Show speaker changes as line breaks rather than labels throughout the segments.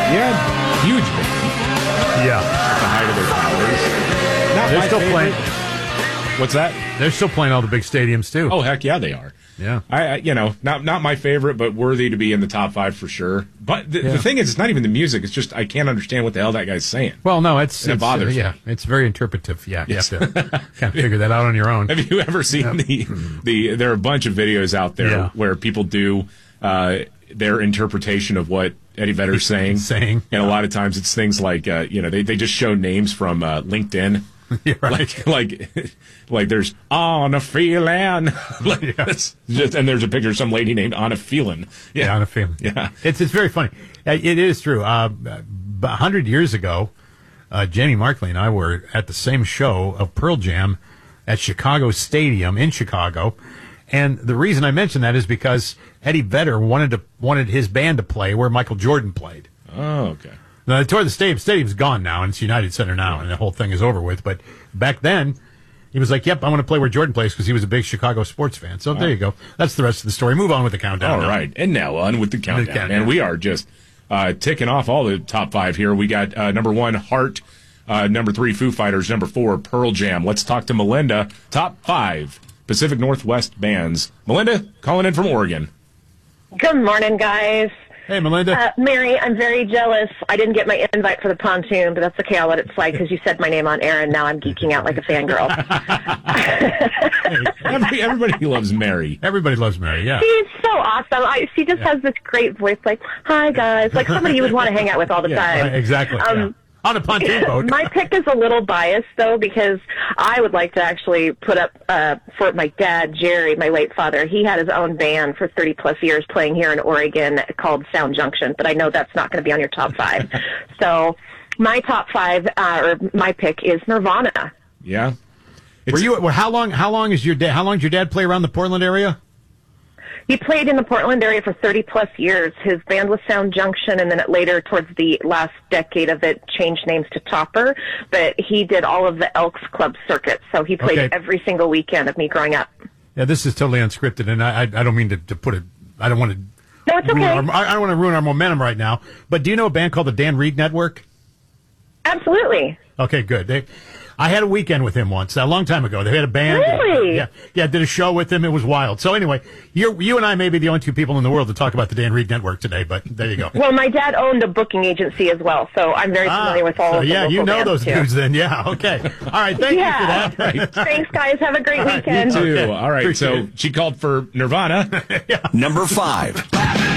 Yeah, huge band
Yeah.
at the height of their powers. Not
They're
my
still
favorite.
playing.
What's that?
They're still playing all the big stadiums, too.
Oh, heck yeah, they are.
Yeah.
I not my favorite, but worthy to be in the top 5 for sure. But the thing is, it's not even the music. It's just I can't understand what the hell that guy's saying.
Well, no, it
bothers me.
yeah, it's very interpretive. Yeah,
Yes.
you have to kind of figure that out on your own.
Have you ever seen there are a bunch of videos out there where people do their interpretation of what Eddie Vedder's saying? And a lot of times it's things like, they just show names from LinkedIn.
Yeah, right.
Like there's Anna Phelan. And there's a picture of some lady named Anna Phelan.
Yeah, Anna Phelan.
Yeah.
It's very funny. It is true. 100 years ago, Jamie Markley and I were at the same show of Pearl Jam at Chicago Stadium in Chicago. And the reason I mention that is because Eddie Vedder wanted his band to play where Michael Jordan played.
Oh, okay.
Now, the tour of the stadium. Stadium's gone now, and it's United Center now, and the whole thing is over with. But back then, he was like, yep, I want to play where Jordan plays because he was a big Chicago sports fan. So there you go. That's the rest of the story. Move on with the countdown.
All right. And now on with the countdown. And we are just ticking off all the top 5 here. We got number 1, Heart. Number 3, Foo Fighters. Number 4, Pearl Jam. Let's talk to Melinda. Top 5 Pacific Northwest bands. Melinda, calling in from Oregon.
Good morning, guys.
Hey, Melinda.
Mary, I'm very jealous. I didn't get my invite for the pontoon, but that's okay. I'll let it slide because you said my name on air, and now I'm geeking out like a fangirl.
Everybody loves Mary.
Everybody loves Mary, yeah.
She's so awesome. She just has this great voice, like, hi, guys. Like somebody you would want to hang out with all the time.
Right, exactly. On a pontoon boat.
My pick is a little biased, though, because I would like to actually put up for my dad, Jerry, my late father. He had his own band for 30-plus years playing here in Oregon called Sound Junction, but I know that's not going to be on your top 5. So my top 5, or my pick, is Nirvana.
Yeah.
How long did your dad play around the Portland area?
He played in the Portland area for 30-plus years. His band was Sound Junction, and then later, towards the last decade of it, changed names to Topper. But he did all of the Elks Club circuit, so he played every single weekend of me growing up.
Yeah, this is totally unscripted, and I don't mean to put it. I don't want to.
No, it's okay.
I don't want to ruin our momentum right now. But do you know a band called the Dan Reed Network?
Absolutely.
Okay, good. I had a weekend with him once, a long time ago. They had a band.
Really?
Yeah, did a show with him. It was wild. So anyway, you and I may be the only 2 people in the world to talk about the Dan Reed Network today, but there you go.
Well, my dad owned a booking agency as well, so I'm very familiar with all of the local
you know
bands,
those
too.
dudes then. Yeah, okay. All right, thank you for that. Right.
Thanks, guys. Have a great weekend.
You too.
Okay.
All right,
Appreciate
so she called for Nirvana.
Number 5.
And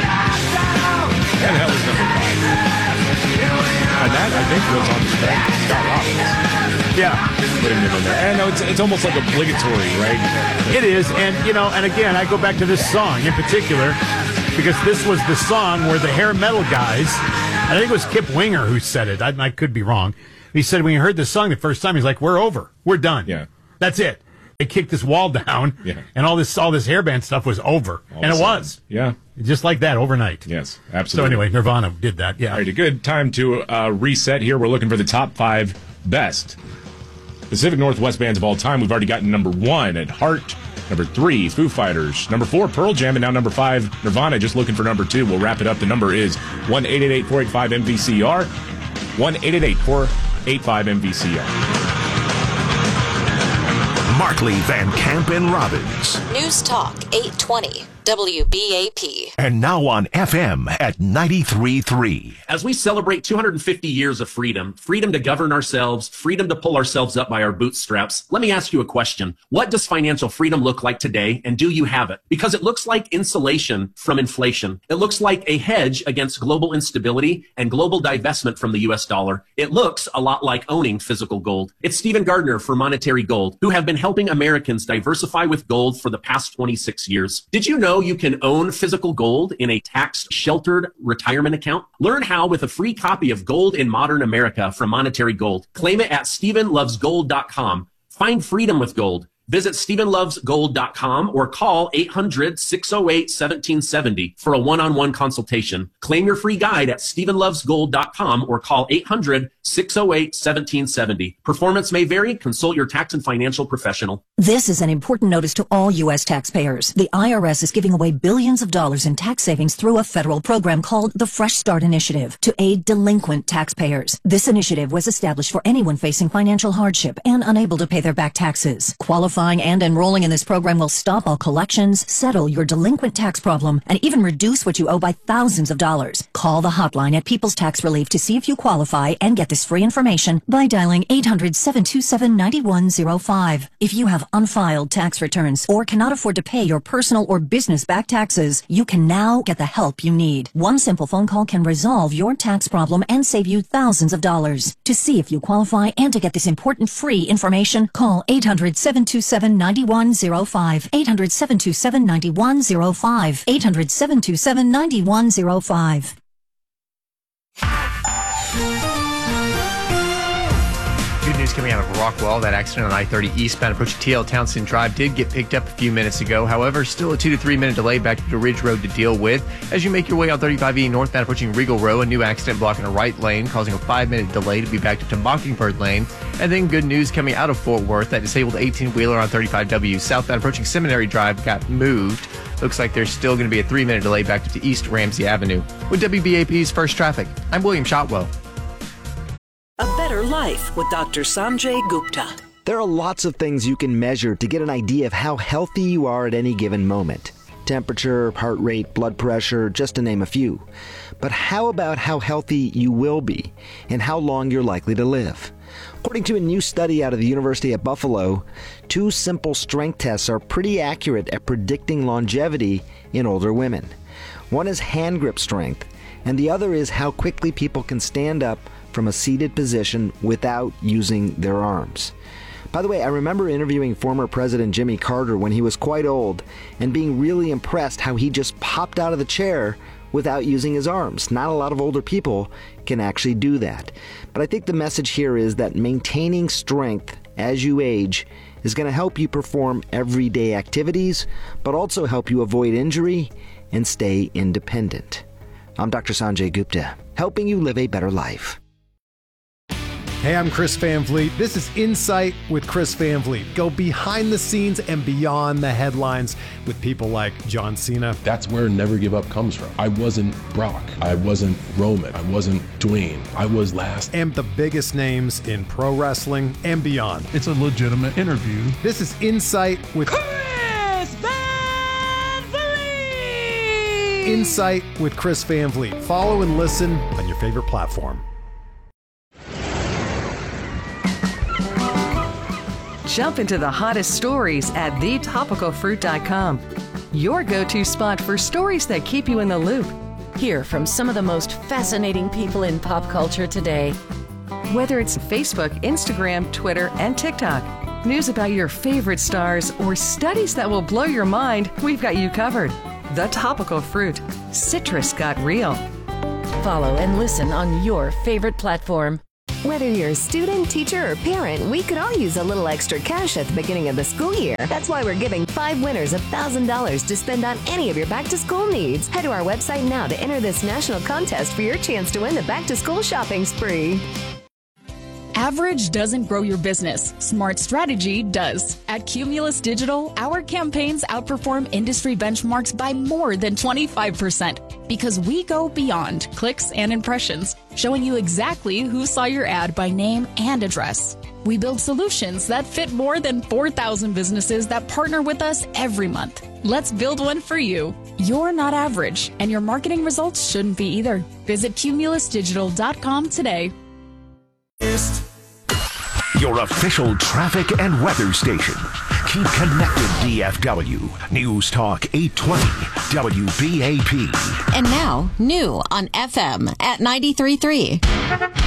that was number 5. And that, I think, was on Scott Robbins.
Yeah.
Putting them in there. And no, it's almost like obligatory, right?
It is, and again, I go back to this song in particular because this was the song where the hair metal guys, I think it was Kip Winger who said it. I could be wrong. He said when he heard this song the first time, he's like, "We're over, we're done.
Yeah,
that's it." They kicked this wall down, and all this hairband stuff was over, and it was, just like that overnight.
Yes, absolutely.
So anyway, Nirvana did that. Yeah.
All right, a good time to reset here. We're looking for the top 5 best Pacific Northwest bands of all time. We've already gotten number 1 at Heart, number 3 Foo Fighters, number 4 Pearl Jam, and now number 5 Nirvana. Just looking for number 2. We'll wrap it up. The number is 1-888-485-MVCR, 1-888-485-MVCR.
Markley, Van Camp, and Robbins.
News Talk 820 WBAP.
And now on FM at 93.3.
As we celebrate 250 years of freedom to govern ourselves, freedom to pull ourselves up by our bootstraps, let me ask you a question. What does financial freedom look like today, and do you have it? Because it looks like insulation from inflation. It looks like a hedge against global instability and global divestment from the U.S. dollar. It looks a lot like owning physical gold. It's Stephen Gardner for Monetary Gold, who have been helping Americans diversify with gold for the past 26 years. Did you know you can own physical gold in a tax-sheltered retirement account? Learn how with a free copy of Gold in Modern America from Monetary Gold. Claim it at StephenLovesGold.com. Find freedom with gold. Visit StephenLovesGold.com or call 800-608-1770 for a one-on-one consultation. Claim your free guide at StephenLovesGold.com or call 800-608-1770. Performance may vary. Consult your tax and financial professional.
This is an important notice to all U.S. taxpayers. The IRS is giving away billions of dollars in tax savings through a federal program called the Fresh Start Initiative to aid delinquent taxpayers. This initiative was established for anyone facing financial hardship and unable to pay their back taxes. Qualifying and enrolling in this program will stop all collections, settle your delinquent tax problem, and even reduce what you owe by thousands of dollars. Call the hotline at People's Tax Relief to see if you qualify and get this free information by dialing 800-727-9105. If you have unfiled tax returns or cannot afford to pay your personal or business back taxes, you can now get the help you need. One simple phone call can resolve your tax problem and save you thousands of dollars. To see if you qualify and to get this important free information, call 800-727-9105. 800-727-9105. 800-727-9105.
Good news coming out of Rockwell. That accident on I-30 eastbound approaching TL Townsend Drive did get picked up a few minutes ago. However, still a 2 to 3 minute delay back to Ridge Road to deal with. As you make your way on 35E northbound approaching Regal Row, a new accident blocking a right lane, causing a 5-minute delay to be backed up to Mockingbird Lane. And then good news coming out of Fort Worth. That disabled 18-wheeler on 35W southbound approaching Seminary Drive got moved. Looks like there's still going to be a 3-minute delay back up to East Ramsey Avenue. With WBAP's First Traffic, I'm William Shotwell.
A Better Life with Dr. Sanjay Gupta.
There are lots of things you can measure to get an idea of how healthy you are at any given moment. Temperature, heart rate, blood pressure, just to name a few. But how about how healthy you will be and how long you're likely to live? According to a new study out of the University of Buffalo, 2 simple strength tests are pretty accurate at predicting longevity in older women. One is hand grip strength, and the other is how quickly people can stand up from a seated position without using their arms. By the way, I remember interviewing former President Jimmy Carter when he was quite old and being really impressed how he just popped out of the chair without using his arms. Not a lot of older people can actually do that. But I think the message here is that maintaining strength as you age is going to help you perform everyday activities, but also help you avoid injury and stay independent. I'm Dr. Sanjay Gupta, helping you live a better life.
Hey, I'm Chris Van Vliet. This is Insight with Chris Van Vliet. Go behind the scenes and beyond the headlines with people like John Cena.
That's where Never Give Up comes from. I wasn't Brock. I wasn't Roman. I wasn't Dwayne. I was last.
And the biggest names in pro wrestling and beyond.
It's a legitimate interview.
This is Insight with
Chris Van Vliet.
Insight with Chris Van Vliet. Follow and listen on your favorite platform.
Jump into the hottest stories at thetopicalfruit.com. Your go-to spot for stories that keep you in the loop.
Hear from some of the most fascinating people in pop culture today.
Whether it's Facebook, Instagram, Twitter, and TikTok, news about your favorite stars, or studies that will blow your mind, we've got you covered. The Topical Fruit. Citrus got real.
Follow and listen on your favorite platform.
Whether you're a student, teacher, or parent, we could all use a little extra cash at the beginning of the school year. That's why we're giving 5 winners $1,000 to spend on any of your back-to-school needs. Head to our website now to enter this national contest for your chance to win the back-to-school shopping spree.
Average doesn't grow your business. Smart strategy does. At Cumulus Digital, our campaigns outperform industry benchmarks by more than 25% because we go beyond clicks and impressions, showing you exactly who saw your ad by name and address. We build solutions that fit more than 4,000 businesses that partner with us every month. Let's build one for you. You're not average, and your marketing results shouldn't be either. Visit cumulusdigital.com today.
Your official traffic and weather station. Keep connected, DFW. News Talk 820 WBAP.
And now, new on FM at 93.3.